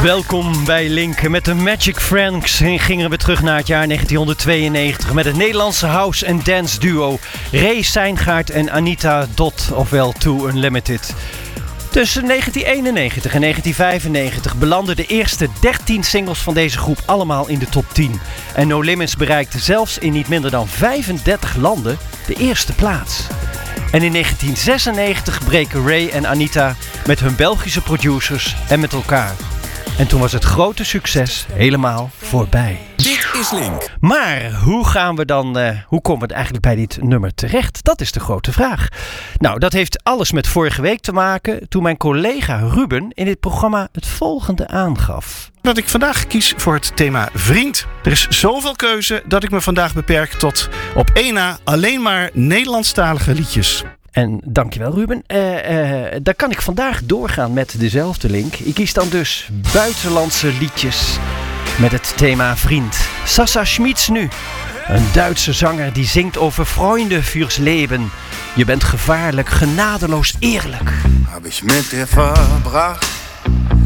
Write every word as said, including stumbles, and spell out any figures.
Welkom bij Link. Met de Magic Franks gingen we terug naar het jaar negentienhonderdtweeënnegentig met het Nederlandse house- en dance duo Ray Seingaard en Anita Dot, ofwel Too Unlimited. Tussen negentien eenennegentig en negentien vijfennegentig belanden de eerste dertien singles van deze groep allemaal in de top tien. En No Limits bereikte zelfs in niet minder dan vijfendertig landen de eerste plaats. En in negentien zesennegentig breken Ray en Anita met hun Belgische producers en met elkaar. En toen was het grote succes helemaal voorbij. Dit is Link. Maar hoe gaan we dan, uh, hoe komen we eigenlijk bij dit nummer terecht? Dat is de grote vraag. Nou, dat heeft alles met vorige week te maken, toen mijn collega Ruben in dit programma het volgende aangaf. Dat ik vandaag kies voor het thema vriend. Er is zoveel keuze dat ik me vandaag beperk tot op één na alleen maar Nederlandstalige liedjes. En dankjewel Ruben. Uh, uh, dan kan ik vandaag doorgaan met dezelfde Link. Ik kies dan dus buitenlandse liedjes met het thema vriend. Sascha Schmitz nu. Een Duitse zanger die zingt over Freunde fürs Leben. Je bent gevaarlijk, genadeloos eerlijk. Hab ich mit dir verbracht